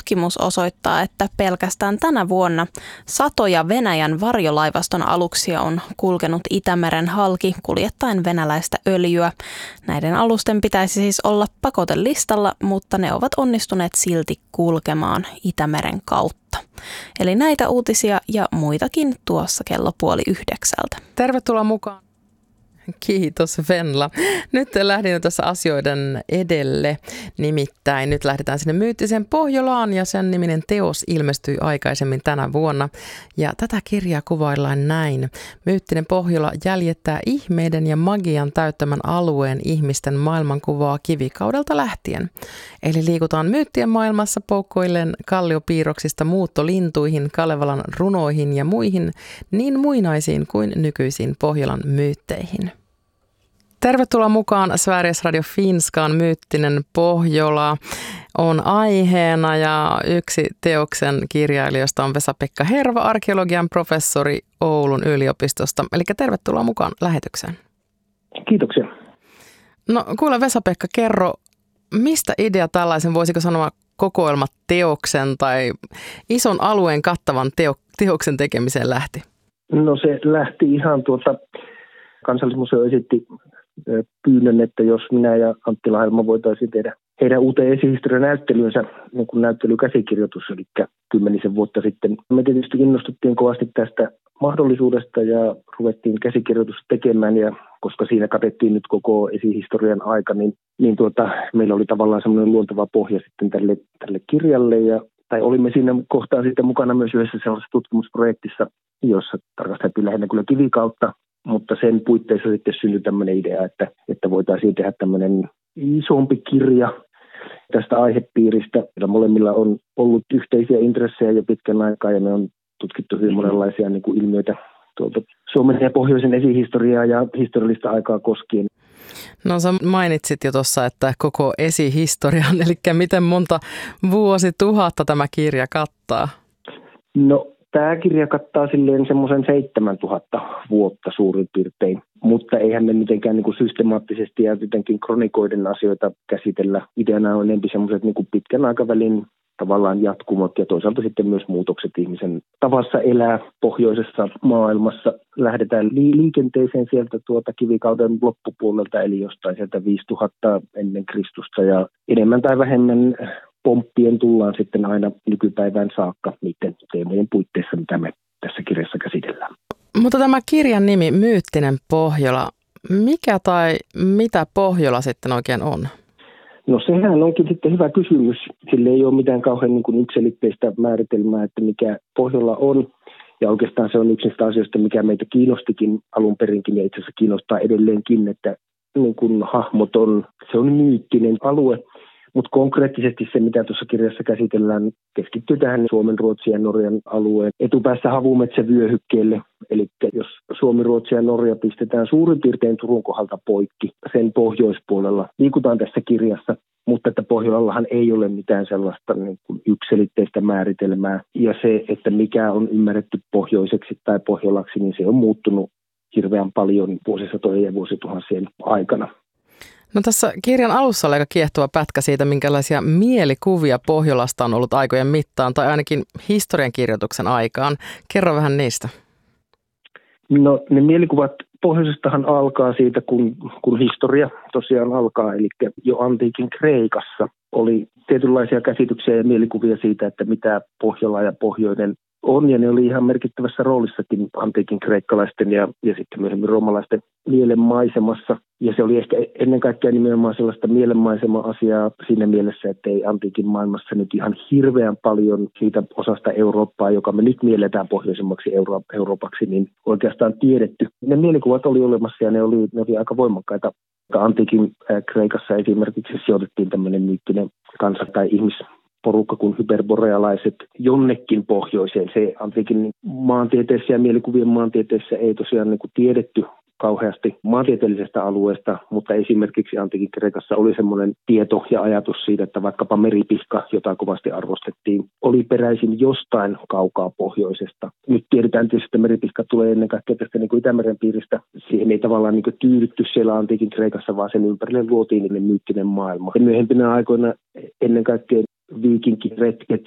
tutkimus osoittaa, että pelkästään tänä vuonna satoja Venäjän varjolaivaston aluksia on kulkenut Itämeren halki kuljettaen venäläistä öljyä. Näiden alusten pitäisi siis olla pakotelistalla, mutta ne ovat onnistuneet silti kulkemaan Itämeren kautta. Eli näitä uutisia ja muitakin tuossa kello 8:30. Tervetuloa mukaan. Kiitos Venla. Nyt lähdin tässä asioiden edelle. Nimittäin nyt lähdetään sinne myyttiseen Pohjolaan ja sen niminen teos ilmestyi aikaisemmin tänä vuonna. Ja tätä kirjaa kuvaillaan näin. Myyttinen Pohjola jäljittää ihmeiden ja magian täyttämän alueen ihmisten maailmankuvaa kivikaudelta lähtien. Eli liikutaan myyttien maailmassa poukkoillen kalliopiirroksista muuttolintuihin, Kalevalan runoihin ja muihin niin muinaisiin kuin nykyisiin Pohjolan myytteihin. Tervetuloa mukaan Sveriges Radio Finskan myyttinen Pohjola on aiheena ja yksi teoksen kirjailijoista on Vesa-Pekka Herva, arkeologian professori Oulun yliopistosta. Eli tervetuloa mukaan lähetykseen. Kiitoksia. No kuule Vesa-Pekka, kerro, mistä idea tällaisen, voisiko sanoa kokoelmateoksen tai ison alueen kattavan teoksen tekemiseen lähti? No se lähti ihan Kansallismuseo esitti pyynnön, että jos minä ja Antti Lahelma voitaisiin tehdä heidän uuteen esihistorian näyttelynsä niin kuin näyttelykäsikirjoitus, eli 10 vuotta sitten. Me tietysti innostuttiin kovasti tästä mahdollisuudesta ja ruvettiin käsikirjoitusta tekemään, ja koska siinä katettiin nyt koko esihistorian aika, niin meillä oli tavallaan semmoinen luonteva pohja sitten tälle kirjalle, tai olimme siinä kohtaa sitten mukana myös yhdessä sellaisessa tutkimusprojektissa, jossa tarkasteltiin lähinnä kyllä kivikautta, mutta sen puitteissa sitten syntyi tämmöinen idea, että voitaisiin tehdä tämmöinen isompi kirja tästä aihepiiristä. Meillä molemmilla on ollut yhteisiä intressejä jo pitkän aikaa ja me on tutkittu hyvin monenlaisia niin kuin ilmiöitä tuolta Suomen ja pohjoisen esihistoriaa ja historiallista aikaa koskien. No sä mainitsit jo tuossa, että koko esihistorian, eli miten monta vuosituhatta tämä kirja kattaa? No tämä kirja kattaa silleen semmoisen 7000 vuotta suurin piirtein, mutta eihän me mitenkään niin kuin systemaattisesti ja jotenkin kronikoiden asioita käsitellä. Ideana on enemmän semmoiset niin kuin pitkän aikavälin tavallaan jatkumot ja toisaalta sitten myös muutokset ihmisen tavassa elää pohjoisessa maailmassa. Lähdetään liikenteeseen sieltä kivikauden loppupuolelta, eli jostain sieltä 5000 ennen Kristusta ja enemmän tai vähemmän pomppien tullaan sitten aina nykypäivään saakka niiden teemojen puitteissa, mitä me tässä kirjassa käsitellään. Mutta tämä kirjan nimi, Myyttinen Pohjola, mikä tai mitä Pohjola sitten oikein on? No sehän onkin sitten hyvä kysymys. Sille ei ole mitään kauhean niin kuin yksiselitteistä määritelmää, että mikä Pohjola on. Ja oikeastaan se on yksi niistä asioista, mikä meitä kiinnostikin alun perinkin ja itse asiassa kiinnostaa edelleenkin, että niin kuin hahmoton, se on myyttinen alue. Mutta konkreettisesti se, mitä tuossa kirjassa käsitellään, keskittyy tähän Suomen, Ruotsin ja Norjan alueen etupäässä havumetsävyöhykkeelle. Eli jos Suomi, Ruotsi ja Norja pistetään suurin piirtein Turun kohdalta poikki sen pohjoispuolella, liikutaan tässä kirjassa, mutta että Pohjolallahan ei ole mitään sellaista niin kuin yksiselitteistä määritelmää. Ja se, että mikä on ymmärretty pohjoiseksi tai Pohjolaksi, niin se on muuttunut hirveän paljon vuosisatojen ja vuosituhansien aikana. No tässä kirjan alussa oli aika kiehtova pätkä siitä, minkälaisia mielikuvia Pohjolasta on ollut aikojen mittaan, tai ainakin historiankirjoituksen aikaan. Kerro vähän niistä. No ne mielikuvat pohjoisestahan alkaa siitä, kun historia tosiaan alkaa, eli jo antiikin Kreikassa oli tietynlaisia käsityksiä ja mielikuvia siitä, että mitä Pohjola ja pohjoinen on, ja ne oli ihan merkittävässä roolissakin antiikin kreikkalaisten ja sitten myöhemmin roomalaisten mielenmaisemassa. Ja se oli ehkä ennen kaikkea nimenomaan sellaista mielenmaisema-asiaa siinä mielessä, että ei antiikin maailmassa nyt ihan hirveän paljon siitä osasta Eurooppaa, joka me nyt mielletään pohjoisemmaksi Euroopaksi, niin oikeastaan tiedetty. Ne mielikuvat oli olemassa ja ne oli aika voimakkaita. Antiikin Kreikassa esimerkiksi sijoitettiin tämmöinen myyttinen kansa tai porukka kuin hyperborealaiset jonnekin pohjoiseen. Se antiikin maantieteessä ja mielikuvien maantieteessä ei tosiaan niin kuin tiedetty kauheasti maantieteellisestä alueesta, mutta esimerkiksi antiikin Kreikassa oli semmoinen tieto ja ajatus siitä, että vaikkapa meripihka, jota kovasti arvostettiin, oli peräisin jostain kaukaa pohjoisesta. Nyt tiedetään tietysti, että meripihka tulee ennen kaikkea tästä niin kuin Itämeren piiristä. Siihen ei tavallaan niin kuin tyydytty siellä antiikin Kreikassa, vaan sen ympärille luotiin myyttinen maailma. Ja myöhempinä aikoina ennen kaikkea viikinkiretket